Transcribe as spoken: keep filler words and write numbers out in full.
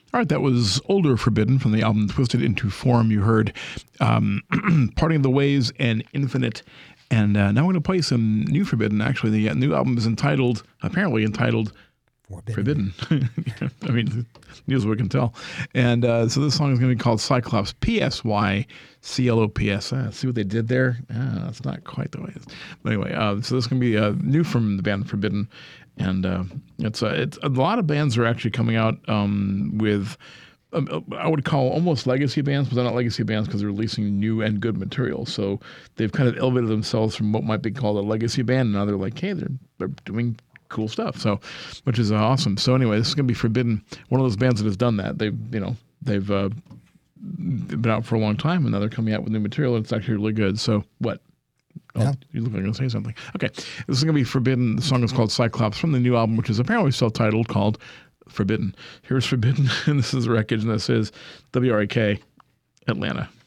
All right, that was Older Forbidden from the album Twisted Into Form. You heard um, Parting of the Ways and Infinite. And uh, now we're going to play some new Forbidden. Actually, the uh, new album is entitled, apparently entitled, Forbidden. Forbidden. I mean, news we can tell. And uh, so this song is going to be called Cyclops, P S Y C L O P S. Uh, see what they did there? Ah, that's not quite the way it is. But anyway, uh, so this is going to be uh, new from the band Forbidden. And uh, it's, uh, it's a lot of bands are actually coming out um, with, um, I would call almost legacy bands, but they're not legacy bands because they're releasing new and good material. So they've kind of elevated themselves from what might be called a legacy band. And now they're like, hey, they're they're doing cool stuff. So, which is uh, awesome. So anyway, this is going to be Forbidden. One of those bands that has done that. They've, you know, they've uh, been out for a long time, and now they're coming out with new material. And it's actually really good. So what? Oh, yeah. You look like you're going to say something. Okay. This is going to be Forbidden. The song is called Cyclops from the new album, which is apparently self-titled, called Forbidden. Here's Forbidden, and this is the wreckage, and this is W R A K, Atlanta.